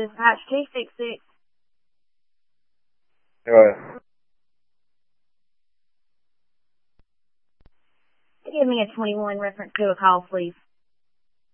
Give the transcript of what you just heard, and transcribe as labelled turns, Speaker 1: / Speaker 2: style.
Speaker 1: Dispatch 266.
Speaker 2: Go ahead.
Speaker 1: Give me a 21 reference to a call, please.